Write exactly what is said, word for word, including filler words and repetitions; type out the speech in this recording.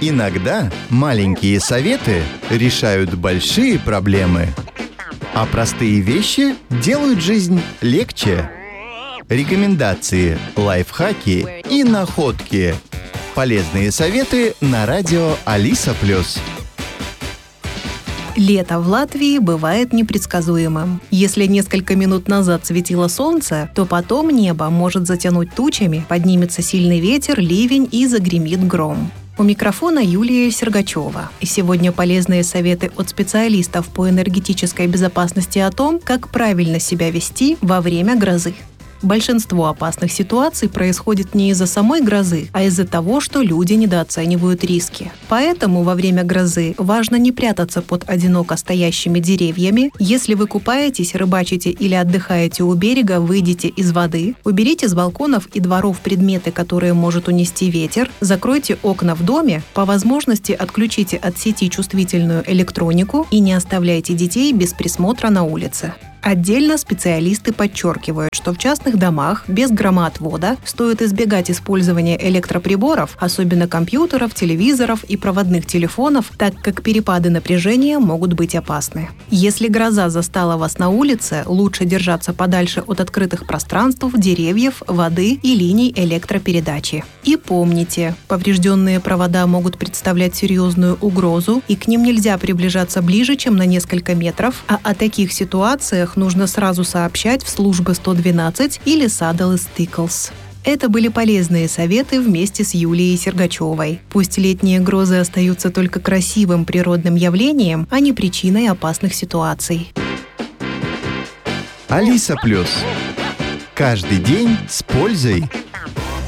Иногда маленькие советы решают большие проблемы, а простые вещи делают жизнь легче. Рекомендации, лайфхаки и находки. Полезные советы на радио Алиса Плюс. Лето в Латвии бывает непредсказуемым. Если несколько минут назад светило солнце, то потом небо может затянуть тучами, поднимется сильный ветер, ливень и загремит гром. У микрофона Юлия Сергачева. И сегодня полезные советы от специалистов по энергетической безопасности о том, как правильно себя вести во время грозы. Большинство опасных ситуаций происходит не из-за самой грозы, а из-за того, что люди недооценивают риски. Поэтому во время грозы важно не прятаться под одиноко стоящими деревьями. Если вы купаетесь, рыбачите или отдыхаете у берега, выйдите из воды, уберите с балконов и дворов предметы, которые может унести ветер, закройте окна в доме, по возможности отключите от сети чувствительную электронику и не оставляйте детей без присмотра на улице. Отдельно специалисты подчеркивают, что в частных домах без громоотвода стоит избегать использования электроприборов, особенно компьютеров, телевизоров и проводных телефонов, так как перепады напряжения могут быть опасны. Если гроза застала вас на улице, лучше держаться подальше от открытых пространств, деревьев, воды и линий электропередачи. И помните, поврежденные провода могут представлять серьезную угрозу, и к ним нельзя приближаться ближе, чем на несколько метров, а о таких ситуациях нужно сразу сообщать в службы сто двенадцать или Saddle Stickles. Это были полезные советы вместе с Юлией Сергачевой. Пусть летние грозы остаются только красивым природным явлением, а не причиной опасных ситуаций. Алиса Плюс. Каждый день с пользой.